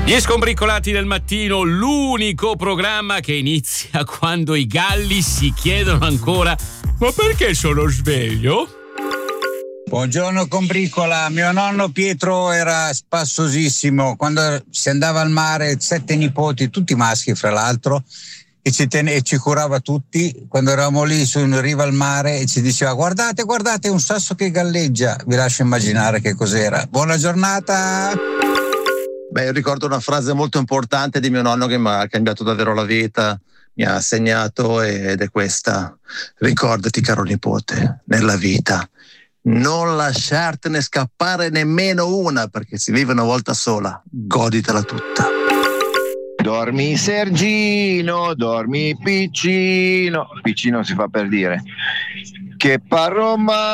Gli Scombricolati del mattino, l'unico programma che inizia quando i galli si chiedono ancora: ma perché sono sveglio? Buongiorno combricola, mio nonno Pietro era spassosissimo, quando si andava al mare, 7 nipoti, tutti maschi fra l'altro, e ci curava tutti. Quando eravamo lì in riva al mare e ci diceva guardate un sasso che galleggia, vi lascio immaginare che cos'era. Buona giornata! Beh, io ricordo una frase molto importante di mio nonno che mi ha cambiato davvero la vita, mi ha segnato, ed è questa: ricordati, caro nipote, nella vita non lasciartene scappare nemmeno una, perché si vive una volta sola, goditela tutta. Dormi Sergino, dormi piccino si fa per dire, che Parroma